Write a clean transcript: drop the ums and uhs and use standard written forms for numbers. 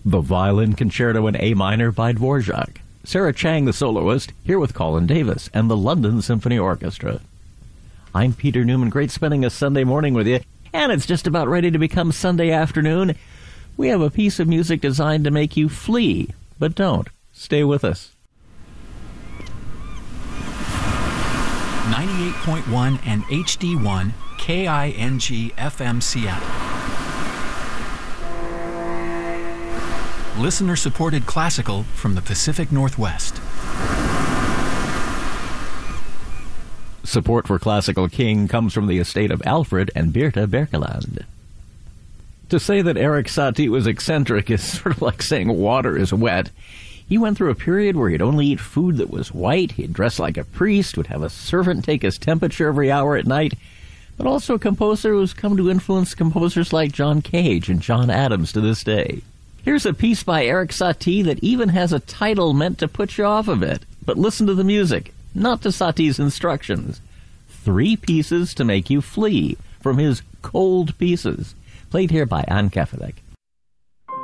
The Violin Concerto in A minor by Dvorak. Sarah Chang, the soloist, here with Colin Davis and the London Symphony Orchestra. I'm Peter Newman. Great spending a Sunday morning with you. And it's just about ready to become Sunday afternoon. We have a piece of music designed to make you flee, but don't. Stay with us. 98.1 and HD1 KING FM Seattle. Listener-supported classical from the Pacific Northwest. Support for Classical King comes from the estate of Alfred and Birta Berkeland. To say that Erik Satie was eccentric is sort of like saying water is wet. He went through a period where he'd only eat food that was white, he'd dress like a priest, would have a servant take his temperature every hour at night, but also a composer who's come to influence composers like John Cage and John Adams to this day. Here's a piece by Erik Satie that even has a title meant to put you off a bit. But listen to the music, not to Satie's instructions. 3 pieces to make you flee from his Cold Pieces, played here by Anne Kefedek.